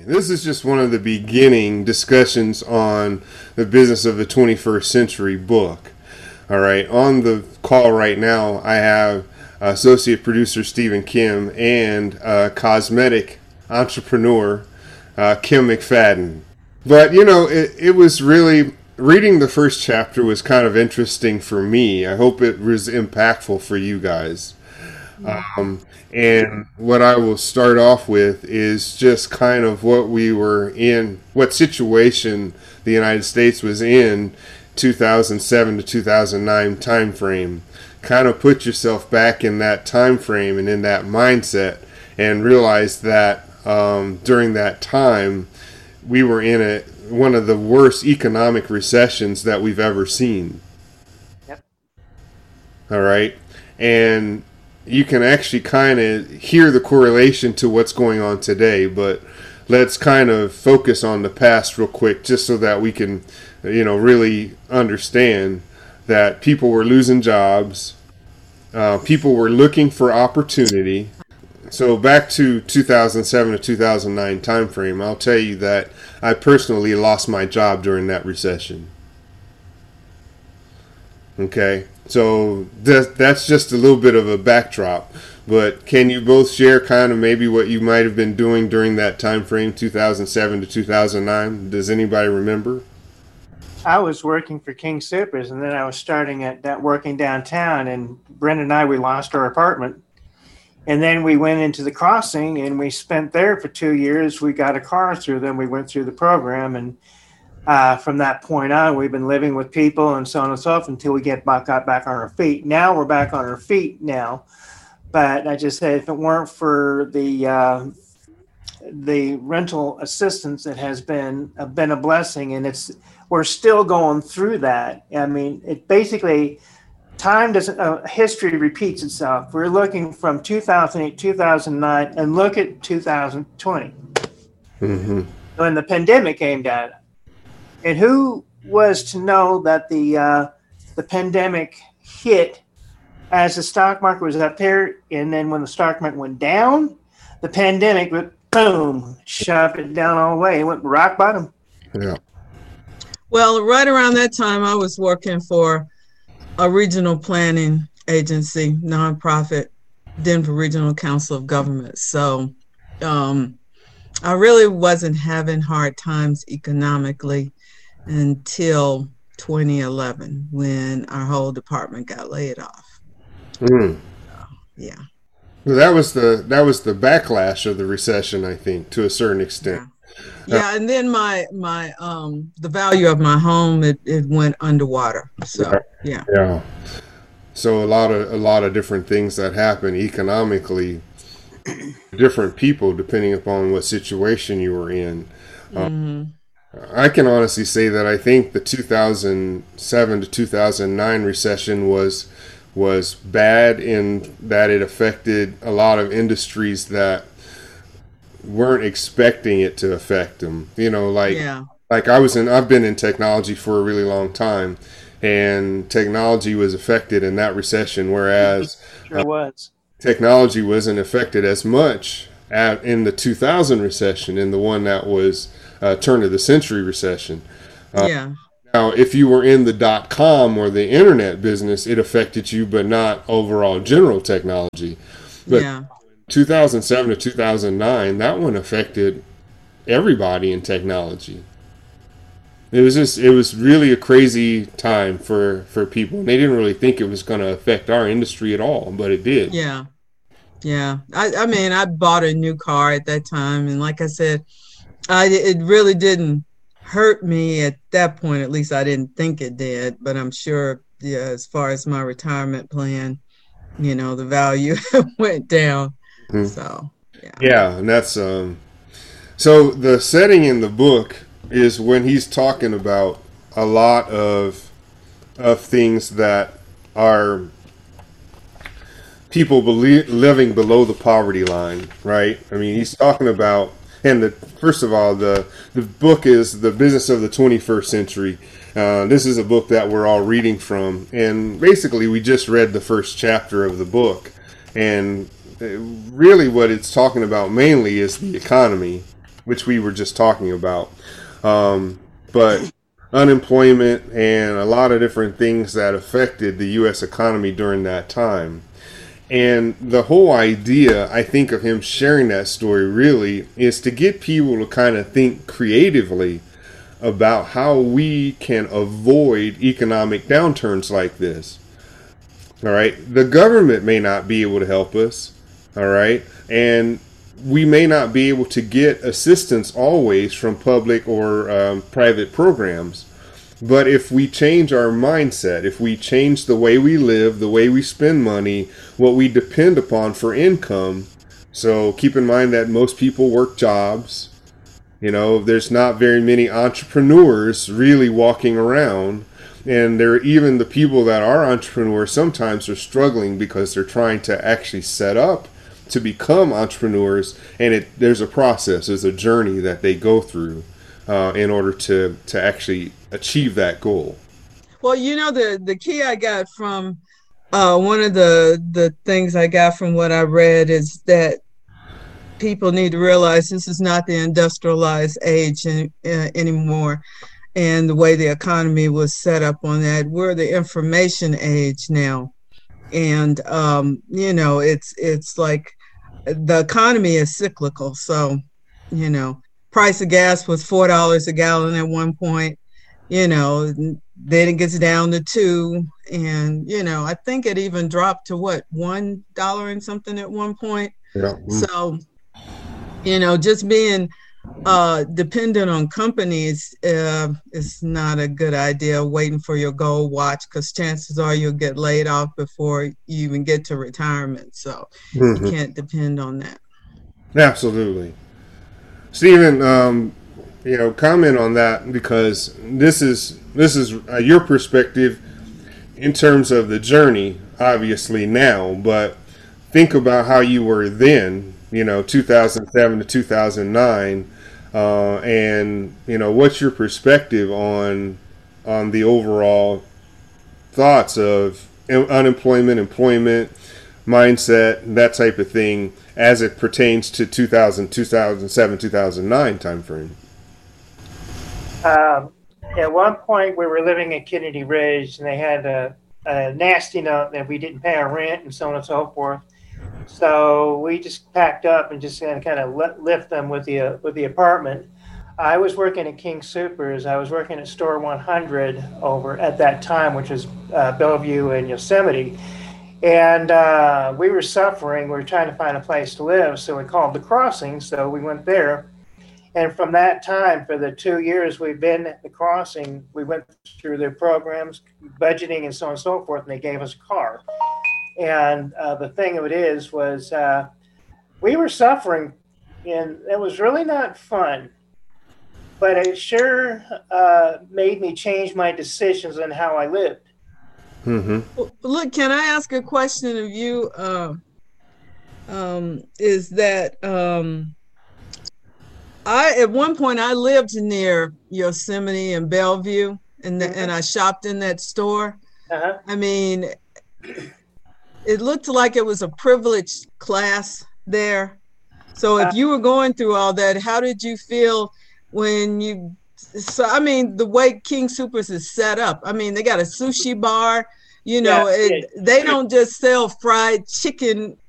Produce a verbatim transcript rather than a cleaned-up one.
This is just one of the beginning discussions on the business of the twenty-first century book. All right, on the call right now, I have associate producer Stephen Kim and uh, cosmetic entrepreneur uh, Kim McFadden. But, you know, it, it was really, reading the first chapter was kind of interesting for me. I hope it was impactful for you guys. Um, and what I will start off with is just kind of what we were in, what situation the United States was in two thousand seven to two thousand nine time frame. Kind of put yourself back in that time frame and in that mindset and realize that um, during that time we were in a one of the worst economic recessions that we've ever seen. Yep. All right. And you can actually kind of hear the correlation to what's going on today, but let's kind of focus on the past real quick just so that we can, you know, really understand that people were losing jobs, uh, people were looking for opportunity. So back to two thousand seven to two thousand nine timeframe, I'll tell you that I personally lost my job during that recession. Okay, so that, that's just a little bit of a backdrop. But can you both share kind of maybe what you might have been doing during that time frame, two thousand seven to two thousand nine? Does anybody remember? I was working for King Soopers, and then I was starting at that working downtown. And Brenda and I, we lost our apartment, and then we went into the Crossing, and we spent there for two years. We got a car through them. We went through the program, and uh, from that point on, we've been living with people and so on and so forth until we get back got back on our feet. Now we're back on our feet now. But I just say, if it weren't for the uh, the rental assistance, it has been uh, been a blessing, and it's we're still going through that. I mean, it basically time doesn't uh, history repeats itself. We're looking from two thousand eight, two thousand nine, and look at two thousand twenty Mm-hmm. when the pandemic came down. And who was to know that the uh, the pandemic hit as the stock market was up there, and then when the stock market went down, the pandemic went boom, shoved it down all the way. It went rock bottom. Yeah. Well, right around that time, I was working for a regional planning agency, nonprofit, Denver Regional Council of Governments. So um, I really wasn't having hard times economically until twenty eleven, when our whole department got laid off. Mm. So, yeah. Well, that was the that was the backlash of the recession, I think, to a certain extent. Yeah, yeah, and then my my um the value of my home it, it went underwater. So yeah. Yeah. So a lot of a lot of different things that happen economically, different people depending upon what situation you were in. Mm-hmm. Um, I can honestly say that I think the two thousand seven to two thousand nine recession was was bad in that it affected a lot of industries that weren't expecting it to affect them. You know, like yeah. like I was in I've been in technology for a really long time, and technology was affected in that recession, whereas Sure uh, was. technology wasn't affected as much at, in the two thousand recession, in the one that was uh, turn of the century recession. Uh, yeah. Now, if you were in the dot com or the internet business, it affected you, but not overall general technology. But yeah. two thousand seven to two thousand nine, that one affected everybody in technology. It was just, it was really a crazy time for, for people. And they didn't really think it was going to affect our industry at all, but it did. Yeah. Yeah. I, I mean, I bought a new car at that time. And like I said, I, it really didn't hurt me at that point. At least I didn't think it did, but I'm sure, yeah, as far as my retirement plan, you know, the value went down. Mm-hmm. So, yeah. Yeah. And that's, um, so the setting in the book is when he's talking about a lot of, of things that are people believe, living below the poverty line, right? I mean, he's talking about, and the, first of all, the, the book is The Business of the twenty-first century. Uh, this is a book that we're all reading from. And basically, we just read the first chapter of the book. And really what it's talking about mainly is the economy. which we were just talking about. Um, but unemployment and a lot of different things that affected the U S economy during that time. And the whole idea, I think, of him sharing that story really is to get people to kind of think creatively about how we can avoid economic downturns like this. All right. The government may not be able to help us. All right. And we may not be able to get assistance always from public or um, private programs. But if we change our mindset, if we change the way we live, the way we spend money, what we depend upon for income, so keep in mind that most people work jobs. You know, there's not very many entrepreneurs really walking around. And there are even the people that are entrepreneurs sometimes are struggling because they're trying to actually set up to become entrepreneurs. And it there's a process, there's a journey that they go through uh, in order to, to actually achieve that goal. Well, you know, the, the key I got from uh, one of the, the things I got from what I read is that people need to realize this is not the industrialized age in, uh, anymore. And the way the economy was set up on that, we're the information age now. And, um, you know, it's it's like the economy is cyclical. So, you know, price of gas was four dollars a gallon at one point, you know, then it gets down to two. And, you know, I think it even dropped to what, one dollar and something at one point. Yeah. So, you know, just being uh, dependent on companies uh, is not a good idea. Waiting for your gold watch, because chances are you'll get laid off before you even get to retirement. So mm-hmm. you can't depend on that. Absolutely. Stephen, um, you know, comment on that, because this is this is uh, your perspective in terms of the journey, obviously now, but think about how you were then, you know, two thousand seven to two thousand nine, uh, and, you know, what's your perspective on on the overall thoughts of unemployment, employment, mindset, that type of thing as it pertains to two thousand, two thousand seven, two thousand nine timeframe? Um, at one point, we were living in Kennedy Ridge, and they had a, a nasty note that we didn't pay our rent and so on and so forth. So we just packed up and just kind of, kind of lift them with the uh, with the apartment. I was working at King Soopers. I was working at Store one hundred over at that time, which was uh, Bellevue and Yosemite. And uh, we were suffering. We were trying to find a place to live. So we called the Crossing. So we went there. And from that time, for the two years we've been at the Crossing, we went through their programs, budgeting and so on and so forth, and they gave us a car. And uh, the thing of it is, was uh, we were suffering, and it was really not fun. But it sure uh, made me change my decisions on how I lived. Mm-hmm. Well, look, can I ask a question of you? Uh, um, is that um, I at one point I lived near Yosemite and Bellevue, and the, mm-hmm. and I shopped in that store. Uh-huh. I mean, it looked like it was a privileged class there. So if you were going through all that, how did you feel when you, so I mean, the way King Soopers is set up, I mean, they got a sushi bar, you know, yeah, it, they don't just sell fried chicken